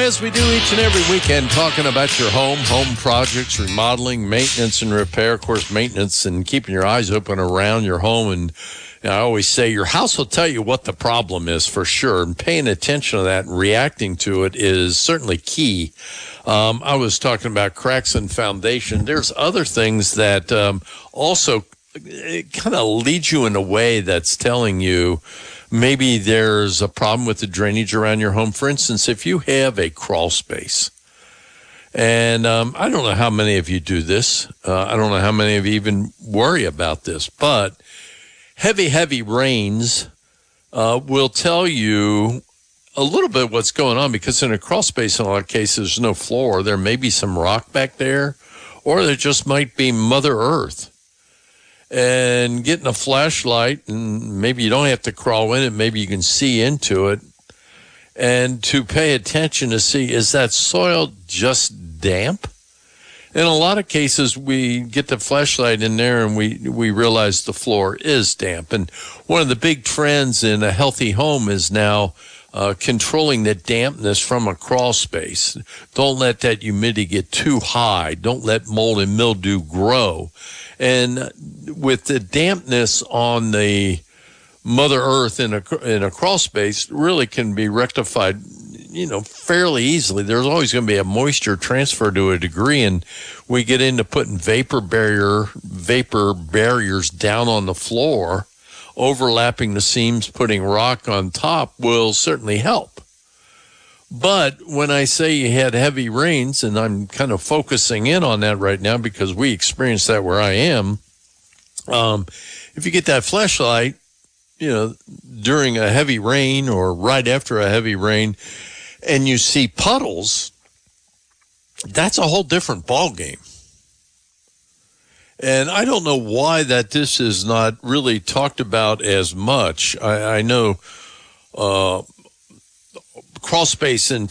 as we do each and every weekend, talking about your home projects, remodeling, maintenance, and repair. Of course, maintenance and keeping your eyes open around your home. And I always say your house will tell you what the problem is for sure. And paying attention to that and reacting to it is certainly key. I was talking about cracks in foundation. There's other things that also kind of lead you in a way that's telling you maybe there's a problem with the drainage around your home. For instance, if you have a crawl space, and I don't know how many of you do this. I don't know how many of you even worry about this, but heavy rains will tell you a little bit what's going on, because in a crawl space, in a lot of cases, there's no floor. There may be some rock back there, or there just might be Mother Earth. And getting a flashlight, and maybe you don't have to crawl in it, maybe you can see into it, and to pay attention to see, is that soil just damp? In a lot of cases, we get the flashlight in there and we realize the floor is damp. And one of the big trends in a healthy home is now controlling the dampness from a crawl space. Don't let that humidity get too high. Don't let mold and mildew grow. And with the dampness on the Mother Earth in a crawl space, really can be rectified, fairly easily. There's always going to be a moisture transfer to a degree, and we get into putting vapor barriers down on the floor, overlapping the seams, putting rock on top will certainly help. But when I say you had heavy rains, and I'm kind of focusing in on that right now because we experienced that where I am, if you get that flashlight, during a heavy rain or right after a heavy rain, and you see puddles, that's a whole different ballgame. And I don't know why that this is not really talked about as much. I know crawl space in